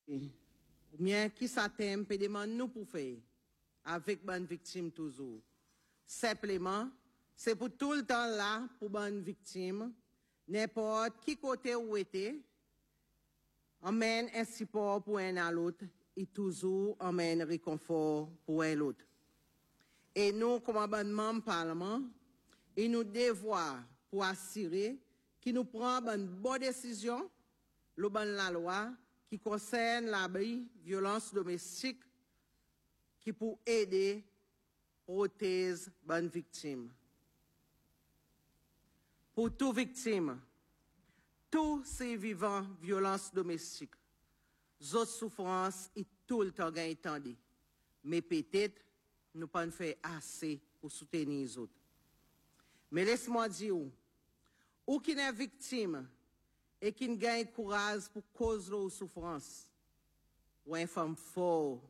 ou bien qui s'attend, peut demander nous pour faire, avec bonne victime toujours. Simplement, c'est pour tout le temps là, pour bonne victime, n'importe qui côté où était, emmène un support pour un à l'autre, et toujours emmène réconfort pour un l'autre. Et nous, comme membre Parlement, il nous devoir pour assurer qu'il nous prend une bonne décision, le bon la loi, qui concerne l'abri, violence domestique, qui pour aider, prothèse, bonne victime. Pour toute victime, tous ces vivants, violence domestique, autres souffrances et tout le temps entendu. Mais peut-être, nous ne pouvons pas faire assez pour soutenir les autres. Mais laisse-moi dire, ou qui est victime et qui gagne courage pour cause de souffrance, ou une femme forte,